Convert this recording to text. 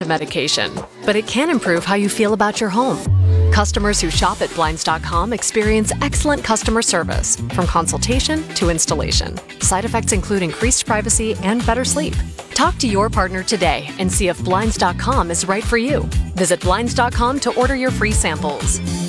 medication, but it can improve how you feel about your home. Customers who shop at Blinds.com experience excellent customer service, from consultation to installation. Side effects include increased privacy and better sleep. Talk to your partner today and see if Blinds.com is right for you. Visit Blinds.com to order your free samples.